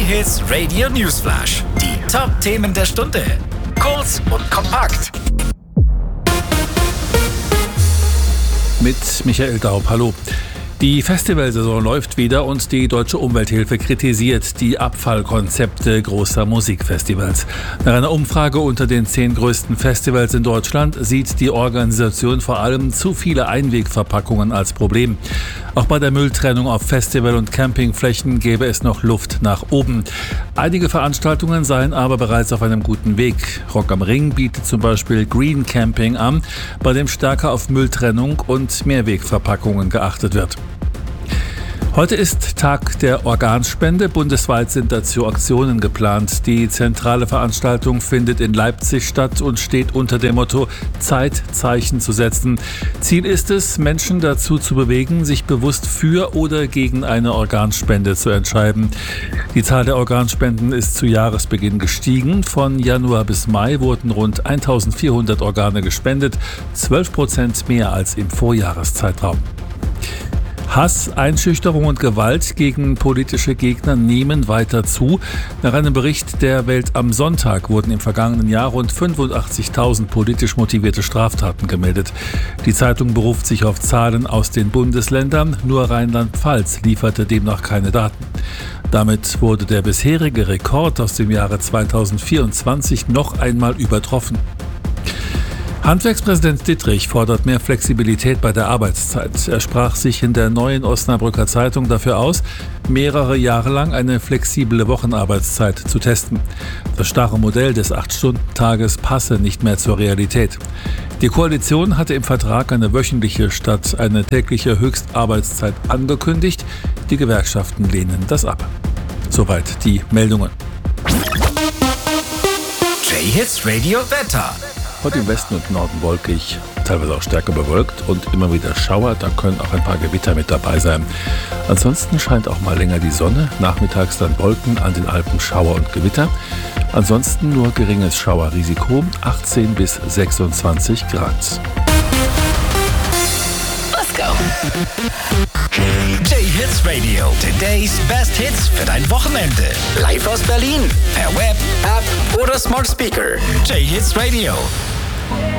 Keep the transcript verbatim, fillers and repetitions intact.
J-Hits Radio Newsflash. Die Top-Themen der Stunde. Kurz und kompakt. Mit Michael Daub, hallo. Die Festivalsaison läuft wieder und die Deutsche Umwelthilfe kritisiert die Abfallkonzepte großer Musikfestivals. Nach einer Umfrage unter den zehn größten Festivals in Deutschland sieht die Organisation vor allem zu viele Einwegverpackungen als Problem. Auch bei der Mülltrennung auf Festival- und Campingflächen gäbe es noch Luft nach oben. Einige Veranstaltungen seien aber bereits auf einem guten Weg. Rock am Ring bietet zum Beispiel Green Camping an, bei dem stärker auf Mülltrennung und Mehrwegverpackungen geachtet wird. Heute ist Tag der Organspende. Bundesweit sind dazu Aktionen geplant. Die zentrale Veranstaltung findet in Leipzig statt und steht unter dem Motto Zeit, Zeichen zu setzen. Ziel ist es, Menschen dazu zu bewegen, sich bewusst für oder gegen eine Organspende zu entscheiden. Die Zahl der Organspenden ist zu Jahresbeginn gestiegen. Von Januar bis Mai wurden rund eintausendvierhundert Organe gespendet, zwölf Prozent mehr als im Vorjahreszeitraum. Hass, Einschüchterung und Gewalt gegen politische Gegner nehmen weiter zu. Nach einem Bericht der Welt am Sonntag wurden im vergangenen Jahr rund fünfundachtzigtausend politisch motivierte Straftaten gemeldet. Die Zeitung beruft sich auf Zahlen aus den Bundesländern. Nur Rheinland-Pfalz lieferte demnach keine Daten. Damit wurde der bisherige Rekord aus dem Jahre zweitausendvierundzwanzig noch einmal übertroffen. Handwerkspräsident Dittrich fordert mehr Flexibilität bei der Arbeitszeit. Er sprach sich in der Neuen Osnabrücker Zeitung dafür aus, mehrere Jahre lang eine flexible Wochenarbeitszeit zu testen. Das starre Modell des acht-Stunden-Tages passe nicht mehr zur Realität. Die Koalition hatte im Vertrag eine wöchentliche statt eine tägliche Höchstarbeitszeit angekündigt. Die Gewerkschaften lehnen das ab. Soweit die Meldungen. J-Hits Radio Wetter. Heute im Westen und Norden wolkig, teilweise auch stärker bewölkt und immer wieder Schauer. Da können auch ein paar Gewitter mit dabei sein. Ansonsten scheint auch mal länger die Sonne. Nachmittags dann Wolken, an den Alpen Schauer und Gewitter. Ansonsten nur geringes Schauerrisiko, achtzehn bis sechsundzwanzig Grad. Let's go. J-Hits Radio. Today's Best Hits für dein Wochenende. Live aus Berlin. Per Web, App oder Smart Speaker. J-Hits Radio.